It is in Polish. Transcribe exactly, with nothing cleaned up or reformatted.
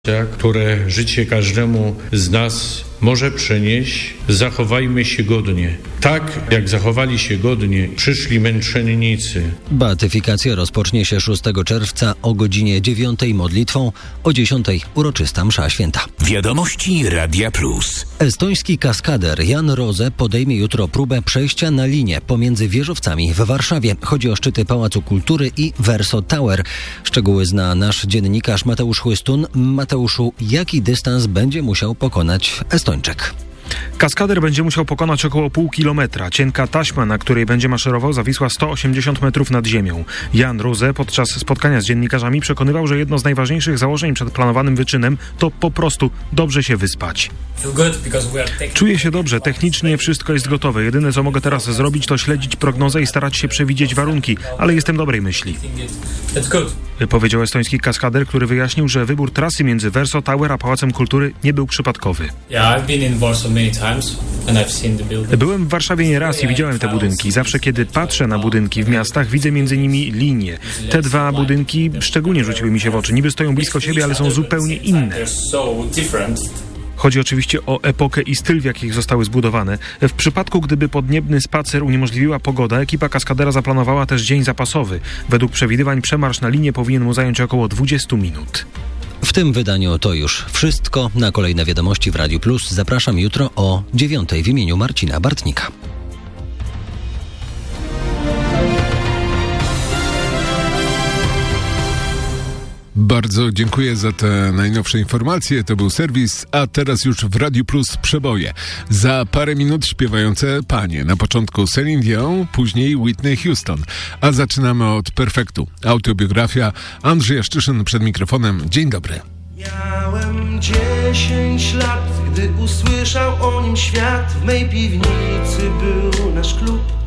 które życie każdemu z nas może przynieść, zachowajmy się godnie. Tak jak zachowali się godnie przyszli męczennicy. Beatyfikacja rozpocznie się szóstego czerwca o godzinie dziewiątej modlitwą, o dziesiątej uroczysta msza święta. Wiadomości Radia Plus. Estoński kaskader Jan Rose podejmie jutro próbę przejścia na linię pomiędzy wieżowcami w Warszawie. Chodzi o szczyty Pałacu Kultury i Verso Tower. Szczegóły zna nasz dziennikarz Mateusz Chłystun. Mateuszu, jaki dystans będzie musiał pokonać Estończyk? Kaskader będzie musiał pokonać około pół kilometra. Cienka taśma, na której będzie maszerował, zawisła sto osiemdziesiąt metrów nad ziemią. Jan Rose podczas spotkania z dziennikarzami przekonywał, że jedno z najważniejszych założeń przed planowanym wyczynem to po prostu dobrze się wyspać. Czuję się dobrze, technicznie wszystko jest gotowe. Jedyne, co mogę teraz zrobić, to śledzić prognozę i starać się przewidzieć warunki, ale jestem dobrej myśli. Powiedział estoński kaskader, który wyjaśnił, że wybór trasy między Verso Tower a Pałacem Kultury nie był przypadkowy. Byłem w Warszawie nieraz i widziałem te budynki. Zawsze, kiedy patrzę na budynki w miastach, widzę między nimi linie. Te dwa budynki szczególnie rzuciły mi się w oczy. Niby stoją blisko siebie, ale są zupełnie inne. Chodzi oczywiście o epokę i styl, w jakich zostały zbudowane. W przypadku, gdyby podniebny spacer uniemożliwiła pogoda, ekipa kaskadera zaplanowała też dzień zapasowy. Według przewidywań przemarsz na linię powinien mu zająć około dwadzieścia minut. W tym wydaniu to już wszystko. Na kolejne wiadomości w Radiu Plus zapraszam jutro o dziewiątej w imieniu Marcina Bartnika. Bardzo dziękuję za te najnowsze informacje. To był serwis, a teraz już w Radiu Plus przeboje. Za parę minut śpiewające panie. Na początku Celine Dion, później Whitney Houston. A zaczynamy od Perfektu. Autobiografia Andrzeja Szczyszyn przed mikrofonem. Dzień dobry. Miałem dziesięć lat, gdy usłyszał o nim świat. W mej piwnicy był nasz klub.